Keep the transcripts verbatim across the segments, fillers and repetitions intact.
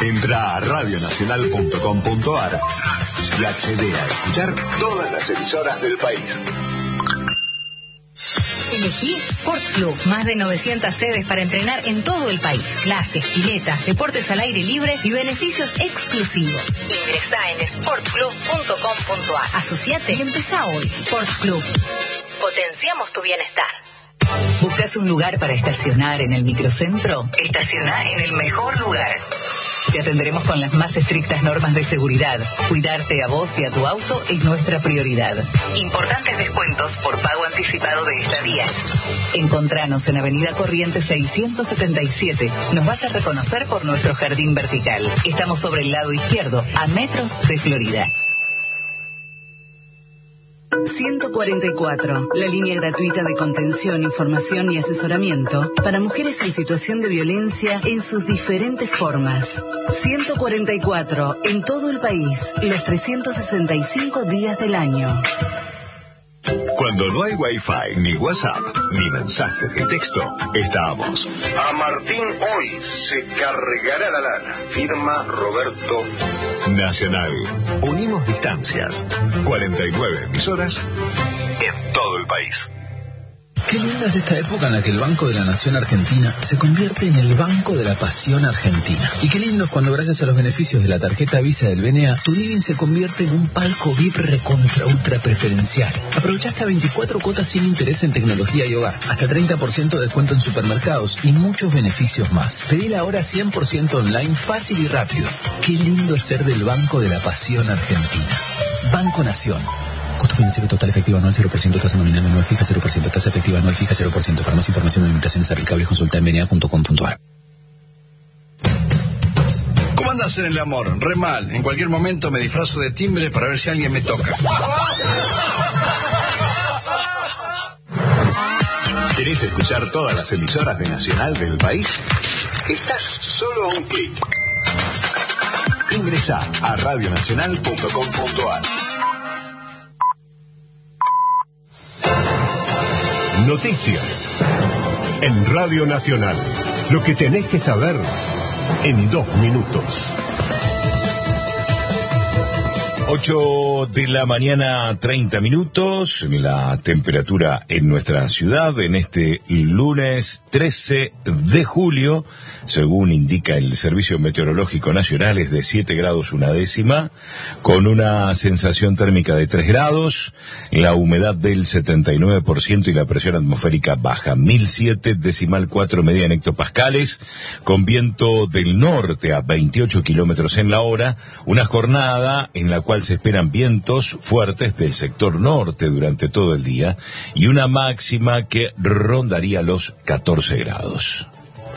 Entra a radio nacional punto com punto ar y accede a escuchar todas las emisoras del país. Elegí Sport Club, más de novecientas sedes para entrenar en todo el país. Clases, piletas, deportes al aire libre y beneficios exclusivos. Ingresá en sport club punto com punto ar. Asociate y empezá hoy. Sport Club. Potenciamos tu bienestar. ¿Buscas un lugar para estacionar en el microcentro? Estacioná en el mejor lugar. Te atenderemos con las más estrictas normas de seguridad. Cuidarte a vos y a tu auto es nuestra prioridad. Importantes descuentos por pago anticipado de estadías. Encontranos en Avenida Corrientes seiscientos setenta y siete. Nos vas a reconocer por nuestro jardín vertical. Estamos sobre el lado izquierdo, a metros de Florida. ciento cuarenta y cuatro, la línea gratuita de contención, información y asesoramiento para mujeres en situación de violencia en sus diferentes formas. ciento cuarenta y cuatro, en todo el país, los trescientos sesenta y cinco días del año. Cuando no hay Wi-Fi, ni WhatsApp, ni mensajes de texto, estamos. A Martín hoy se cargará la lana. Firma Roberto. Nacional. Unimos distancias. cuarenta y nueve emisoras en todo el país. Qué linda es esta época en la que el Banco de la Nación Argentina se convierte en el Banco de la Pasión Argentina. Y qué lindo es cuando, gracias a los beneficios de la tarjeta Visa del B N A, tu living se convierte en un palco V I P recontra ultra preferencial. Aprovecha hasta veinticuatro cuotas sin interés en tecnología y hogar, hasta treinta por ciento de descuento en supermercados y muchos beneficios más. Pedila ahora cien por ciento online, fácil y rápido. Qué lindo es ser del Banco de la Pasión Argentina. Banco Nación. Costo financiero total efectivo anual cero por ciento, tasa nominal anual fija cero por ciento, tasa efectiva anual fija cero por ciento. Para más información y limitaciones aplicables, consulta en b n a punto com punto ar. ¿Cómo andas en el amor? Re mal. En cualquier momento me disfrazo de timbre para ver si alguien me toca. ¿Querés escuchar todas las emisoras de Nacional del país? Estás solo a un clic. Ingresa a radio nacional punto com punto ar. Noticias en Radio Nacional. Lo que tenés que saber en dos minutos. ocho de la mañana, treinta minutos, la temperatura en nuestra ciudad en este lunes trece de julio, según indica el Servicio Meteorológico Nacional, es de siete grados una décima, con una sensación térmica de tres grados, la humedad del setenta y nueve por ciento y la presión atmosférica baja, mil siete decimal cuatro media en hectopascales, con viento del norte a veintiocho kilómetros en la hora, una jornada en la cual se esperan vientos fuertes del sector norte durante todo el día y una máxima que rondaría los catorce grados.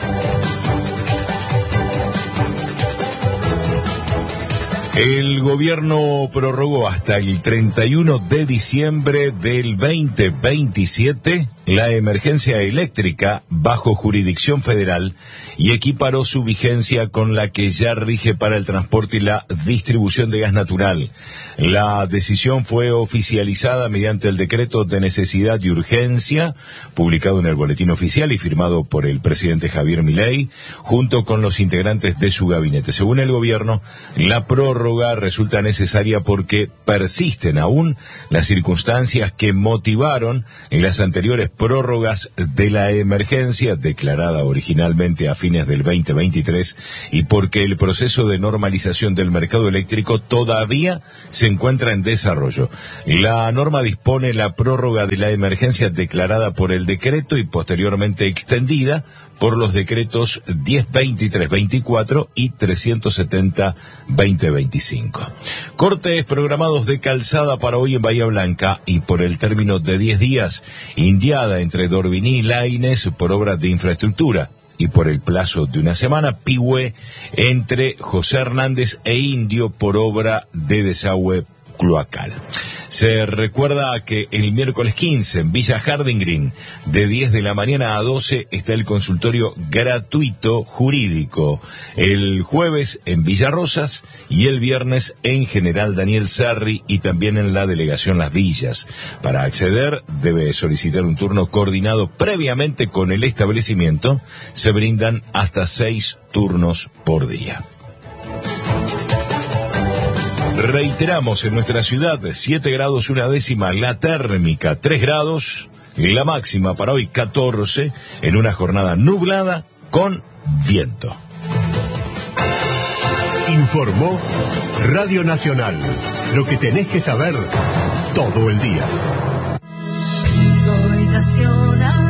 El gobierno prorrogó hasta el treinta y uno de diciembre del veinte veintisiete la emergencia eléctrica bajo jurisdicción federal y equiparó su vigencia con la que ya rige para el transporte y la distribución de gas natural. La decisión fue oficializada mediante el decreto de necesidad y urgencia, publicado en el Boletín Oficial y firmado por el presidente Javier Milei, junto con los integrantes de su gabinete. Según el gobierno, la prórroga resulta necesaria porque persisten aún las circunstancias que motivaron en las anteriores prórrogas de la emergencia declarada originalmente a fines del veinte veintitrés y porque el proceso de normalización del mercado eléctrico todavía se encuentra en desarrollo. La norma dispone la prórroga de la emergencia declarada por el decreto y posteriormente extendida por los decretos diez veintitrés veinticuatro y trescientos setenta veinte veinticinco. Cortes programados de calzada para hoy en Bahía Blanca y por el término de diez días, indiada entre Dorviní y Laínez por obras de infraestructura. Y por el plazo de una semana, Pihue entre José Hernández e Indio por obra de desagüe cloacal. Se recuerda que el miércoles quince en Villa Harding Green, de diez de la mañana a doce, está el consultorio gratuito jurídico. El jueves en Villa Rosas y el viernes en General Daniel Sarri y también en la delegación Las Villas. Para acceder debe solicitar un turno coordinado previamente con el establecimiento. Se brindan hasta seis turnos por día. Reiteramos, en nuestra ciudad, siete grados una décima, la térmica tres grados, la máxima para hoy catorce, en una jornada nublada con viento. Informó Radio Nacional. Lo que tenés que saber todo el día. Soy nacional.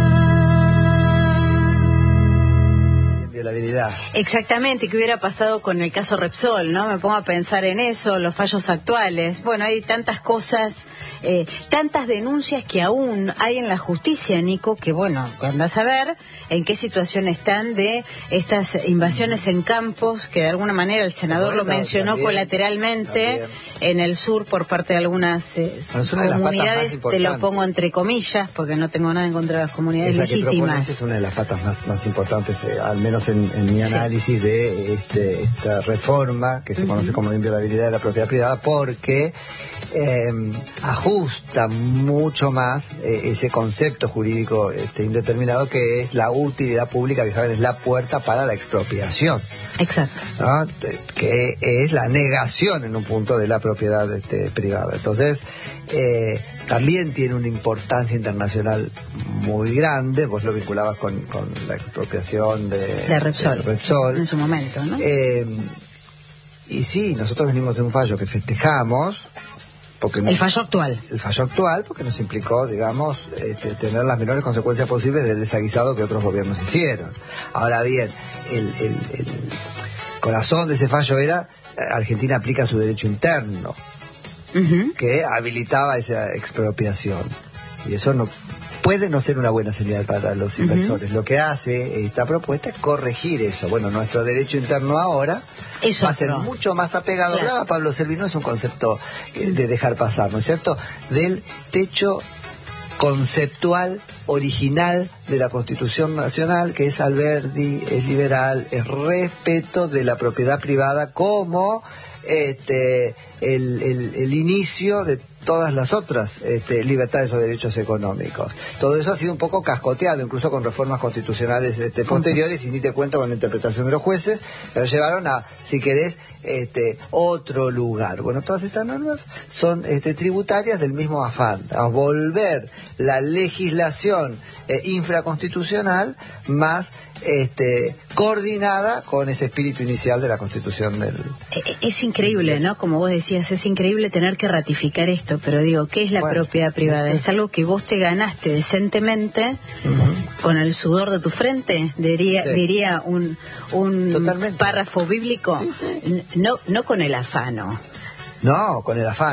Violabilidad. Exactamente, ¿qué hubiera pasado con el caso Repsol, no? Me pongo a pensar en eso, los fallos actuales. Bueno, hay tantas cosas, eh, tantas denuncias que aún hay en la justicia, Nico, que bueno, andás a ver en qué situación están de estas invasiones en campos, que de alguna manera el senador bueno, lo mencionó también, colateralmente también. En el sur por parte de algunas eh, comunidades, te lo pongo entre comillas, porque no tengo nada en contra de las comunidades Esa legítimas. Que es una de las patas más, más importantes, eh, al menos en, en mi análisis sí. de este, esta reforma que se uh-huh. conoce como inviolabilidad de la propiedad privada, porque eh, ajusta mucho más eh, ese concepto jurídico este, indeterminado que es la utilidad pública, que saben es la puerta para la expropiación. Exacto. ¿No? Que es la negación en un punto de la propiedad este, privada. Entonces, eh, también tiene una importancia internacional muy grande. Vos lo vinculabas con, con la expropiación de, de, Repsol, de Repsol en su momento, ¿no? Eh, y sí, nosotros venimos de un fallo que festejamos. Porque el fallo actual. El fallo actual, porque nos implicó, digamos, este, tener las menores consecuencias posibles del desaguisado que otros gobiernos hicieron. Ahora bien, el, el, el corazón de ese fallo era Argentina aplica su derecho interno, uh-huh. que habilitaba esa expropiación. Y eso no puede no ser una buena señal para los inversores. Uh-huh. Lo que hace esta propuesta es corregir eso. Bueno, nuestro derecho interno ahora eso va a ser no. mucho más apegado. Claro. Hablaba Pablo Servino, es un concepto de dejar pasar, ¿no es cierto? Del techo conceptual original de la Constitución Nacional, que es Alberdi, es liberal, es respeto de la propiedad privada como este el, el, el inicio de todas las otras este, libertades o derechos económicos. Todo eso ha sido un poco cascoteado, incluso con reformas constitucionales este, posteriores, y ni te cuento con la interpretación de los jueces, que nos llevaron a, si querés, este, otro lugar. Bueno, todas estas normas son este, tributarias del mismo afán, a volver la legislación eh, infraconstitucional más este, coordinada con ese espíritu inicial de la Constitución del... Es increíble, ¿no? Como vos decías, es increíble tener que ratificar esto, pero digo, ¿qué es la bueno, propiedad privada? Este... Es algo que vos te ganaste decentemente uh-huh. con el sudor de tu frente, diría, sí. diría un, un párrafo bíblico, sí, sí. No, no con el afano. No, con el afán.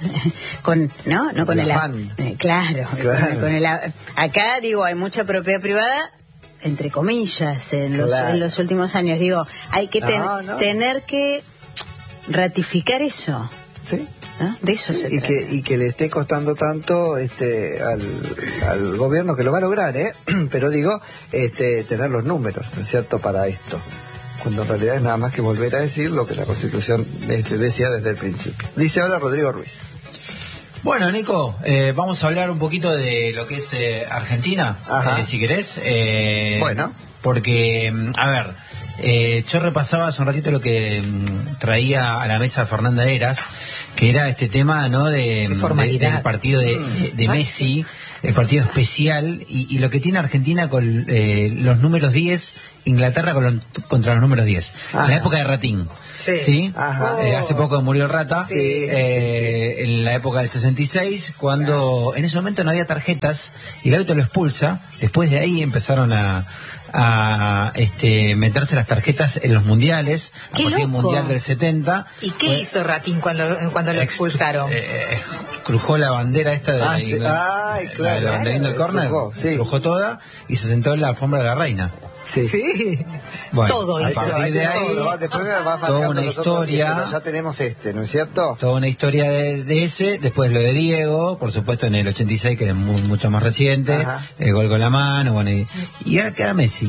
con, no, no con el, el afán. A... Eh, claro, claro. Con, con el a... Acá, digo, hay mucha propiedad privada, entre comillas, en los, claro. en los últimos años. Digo, hay que ten, no, no. tener que ratificar eso. Sí. ¿No? De eso sí, se y trata. que y que le esté costando tanto este al, al gobierno, que lo va a lograr, ¿eh? Pero digo, este tener los números, ¿no es cierto?, para esto. Cuando en realidad es nada más que volver a decir lo que la Constitución este, decía desde el principio. Dice ahora Rodrigo Ruiz. Bueno, Nico, eh, vamos a hablar un poquito de lo que es eh, Argentina, eh, si querés. Eh, bueno. Porque, a ver, eh, yo repasaba hace un ratito lo que mm, traía a la mesa Fernanda Heras, que era este tema, ¿no?, de, de del partido de, de, de Messi, el partido especial, y, y lo que tiene Argentina con eh, los números diez, Inglaterra con los, contra los números diez. Ajá. La época de Ratín. Sí. ¿Sí? Ajá. Eh, hace poco murió el Rata. Sí. Eh, en la época del sesenta y seis, cuando en ese momento no había tarjetas y el árbitro lo expulsa. Después de ahí empezaron a, a este, meterse las tarjetas en los mundiales, a partir del mundial del setenta. ¿Y qué pues, hizo Ratín cuando, cuando lo expulsaron? Eh, crujó la bandera esta de, ah, la, sí. la, Ay, claro, la, la banderina del córner, crujó, sí. crujó toda y se sentó en la alfombra de la reina. Sí. sí. Bueno, todo eso. A partir de ahí, todo, después me va toda una historia. Días, ya tenemos este, ¿no es cierto? Toda una historia de, de ese. Después lo de Diego, por supuesto, en el ochenta y seis, que es muy, mucho más reciente. Ajá. El gol con la mano, bueno. Y, y ahora queda Messi.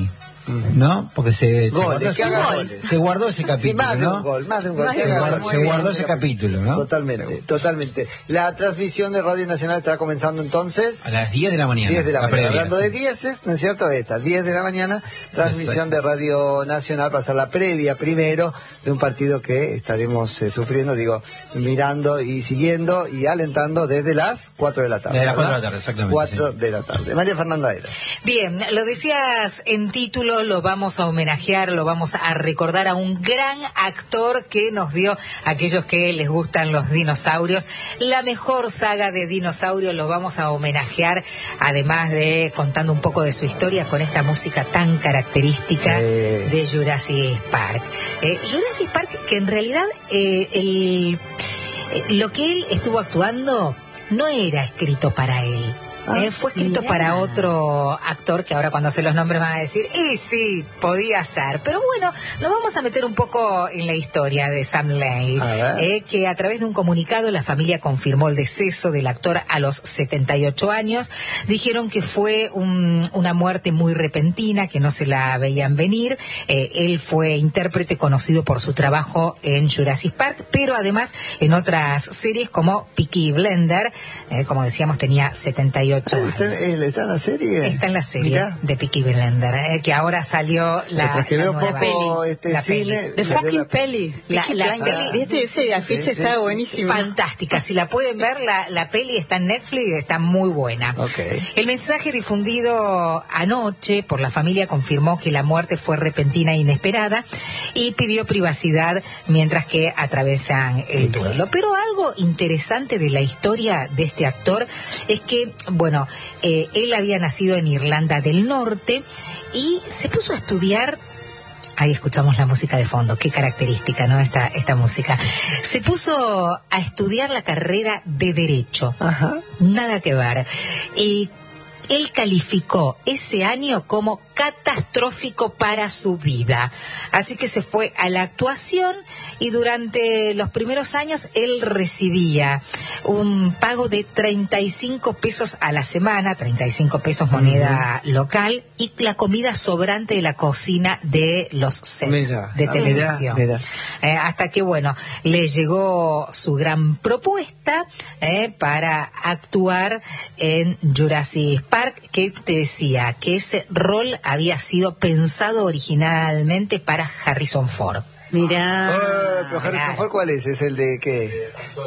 ¿no? Porque se, se, Goles, guardó, que se, haga guardó, goles. se guardó ese capítulo, Sí, más de ¿no? un gol, más de un gol. Se, Se, guardó, se guardó ese capítulo, ¿no? Totalmente, totalmente. La transmisión de Radio Nacional estará comenzando entonces a las diez de la mañana. diez de la, la mañana. previa, Hablando sí. de dieces, ¿no es cierto? Esta, diez de la mañana, transmisión Exacto. de Radio Nacional para hacer la previa primero de un partido que estaremos eh, sufriendo, digo, mirando y siguiendo y alentando desde las cuatro de la tarde. Desde las cuatro de ¿verdad? la tarde, exactamente. cuatro sí. de la tarde. María Fernanda Eras. Bien, lo decías en título, lo vamos a homenajear, lo vamos a recordar a un gran actor que nos dio a aquellos que les gustan los dinosaurios. La mejor saga de dinosaurios lo vamos a homenajear, además de contando un poco de su historia con esta música tan característica Sí. de Jurassic Park. Eh, Jurassic Park, que en realidad eh, el, eh, lo que él estuvo actuando no era escrito para él. Ah, Eh, fue escrito mirá. para otro actor que ahora cuando se los nombres van a decir, y sí, podía ser. Pero bueno, nos vamos a meter un poco en la historia de Sam Lane, A ver. eh, que a través de un comunicado la familia confirmó el deceso del actor a los setenta y ocho años. Dijeron que fue un- una muerte muy repentina, que no se la veían venir. Eh, él fue intérprete conocido por su trabajo en Jurassic Park, pero además en otras series como Peaky Blender, eh, como decíamos, tenía setenta y ocho ¿Está, años. él está en la serie? Está en la serie Mirá. de Peaky Blender, eh, que ahora salió la, Mientras que la veo nueva. poco este La cine, peli. The la- fucking la- peli. La- Peaky la Blinders. peli- ¿Viste? Ese afiche Sí, está sí. buenísimo. Fantástica, si la pueden ver, la, la peli está en Netflix, está muy buena. Ok. El mensaje difundido anoche por la familia confirmó que la muerte fue repentina e inesperada y pidió privacidad mientras que atravesan el duelo. Pero algo interesante de la historia de este actor es que, bueno, eh, él había nacido en Irlanda del Norte y se puso a estudiar. Ahí escuchamos la música de fondo, qué característica, ¿no? Esta, esta música. Se puso a estudiar la carrera de Derecho. Ajá. Nada que ver. Y él calificó ese año como catastrófico para su vida. Así que se fue a la actuación y durante los primeros años él recibía un pago de treinta y cinco pesos a la semana, treinta y cinco pesos moneda uh-huh. local, y la comida sobrante de la cocina de los sets Mira, de ah, televisión. mira, mira. Eh, hasta que, bueno, le llegó su gran propuesta eh, para actuar en Jurassic Park, que te decía que ese rol había sido pensado originalmente para Harrison Ford. Mirá. Oh, pero Harrison Ford, ¿cuál es? ¿Es el de qué?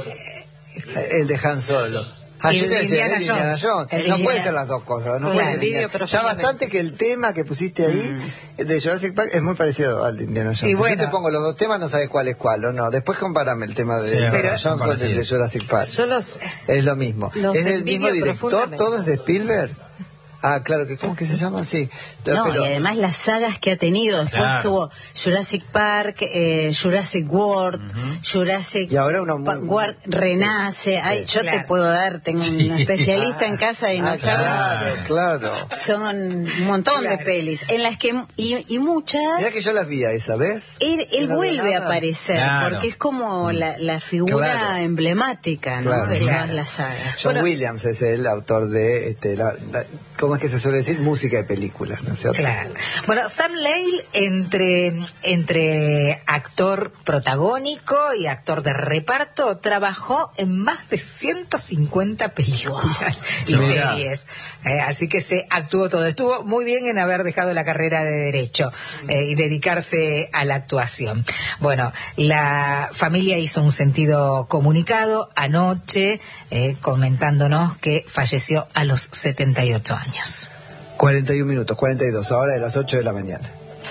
El de Han Solo. Ah, El yo te de decía, Indiana el de Indiana Jones. Jones. El de No Indiana- puede ser las dos cosas. No Claro. puede ser Envidio Indiana- Ya profundamente. bastante que el tema que pusiste ahí de Jurassic Park es muy parecido al de Indiana Jones. Y Si bueno. yo te pongo los dos temas, no sabes cuál es cuál, ¿o no? Después compárame el tema de Sí, Indiana pero- Jones con el de Jurassic Park. Yo los... Es lo mismo. Los ¿Es del mismo envidio director? profundamente. ¿Todo es de Spielberg? Ah, claro, que ¿cómo que se llama? Sí. No, Pero- y además las sagas que ha tenido. Después Claro. tuvo Jurassic Park, eh, Jurassic World, Jurassic Y ahora uno muy- Pa- World Renace. Ay, Sí. yo Claro. te puedo dar, tengo Sí. un especialista en casa de Ah, dinosaurios. claro, claro. Son un montón Claro. de pelis, en las que, y, y muchas, Mirá que yo las vi a esa, ¿ves? él, él Yo no vi vuelve a nada. aparecer, Claro. porque es como la, la figura Claro. emblemática, ¿no? Claro. de Claro. todas las sagas. John Bueno. Williams es el autor de, este, la, la- ¿cómo es que se suele decir? Música de películas, ¿no es cierto? Claro. Bueno, Sam Lane, entre, entre actor protagónico y actor de reparto, trabajó en más de ciento cincuenta películas y Mirá. series. Eh, así que se actuó todo. Estuvo muy bien en haber dejado la carrera de Derecho eh, y dedicarse a la actuación. Bueno, la familia hizo un sentido comunicado anoche eh, comentándonos que falleció a los setenta y ocho años. cuarenta y un minutos, cuarenta y dos, ahora de las ocho de la mañana.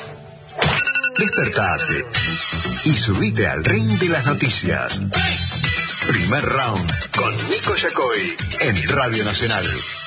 Despertate y subite al ring de las noticias. Primer round con Nico Yacoy en Radio Nacional.